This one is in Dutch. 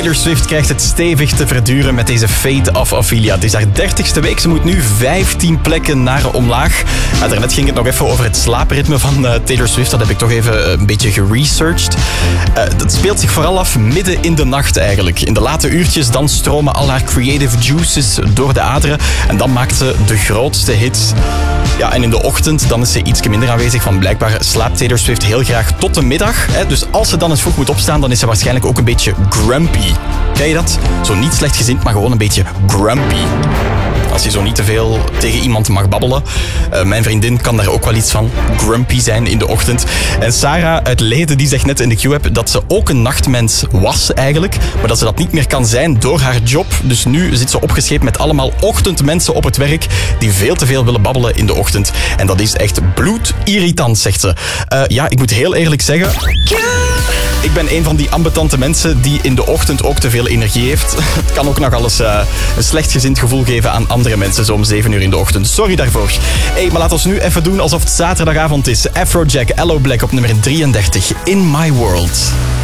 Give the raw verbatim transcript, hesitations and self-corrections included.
Taylor Swift krijgt het stevig te verduren met deze Fate of Ophelia. Het is haar dertigste week. Ze moet nu vijftien plekken naar omlaag. Ja, daarnet ging het nog even over het slaapritme van uh, Taylor Swift. Dat heb ik toch even uh, een beetje geresearched. Uh, dat speelt zich vooral af midden in de nacht eigenlijk. In de late uurtjes dan stromen al haar creative juices door de aderen. En dan maakt ze de grootste hits. Ja, en in de ochtend dan is ze iets minder aanwezig. Van blijkbaar slaapt Taylor Swift heel graag tot de middag. Hè. Dus als ze dan eens vroeg moet opstaan, dan is ze waarschijnlijk ook een beetje grumpy. Ken je dat? Zo niet slechtgezind, maar gewoon een beetje grumpy. Als je zo niet te veel tegen iemand mag babbelen. Uh, mijn vriendin kan daar ook wel iets van. Grumpy zijn in de ochtend. En Sarah uit Leiden die zegt net in de Q-app dat ze ook een nachtmens was eigenlijk. Maar dat ze dat niet meer kan zijn door haar job. Dus nu zit ze opgescheept met allemaal ochtendmensen op het werk die veel te veel willen babbelen in de ochtend. En dat is echt bloedirritant, zegt ze. Uh, ja, ik moet heel eerlijk zeggen... Ik ben een van die ambetante mensen die in de ochtend ook te veel energie heeft. Het kan ook nogal eens uh, een slechtgezind gevoel geven aan andere mensen zo om zeven uur in de ochtend. Sorry daarvoor. Hey, maar laat ons nu even doen alsof het zaterdagavond is. Afrojack, Allo Black op nummer drieëndertig. In My World.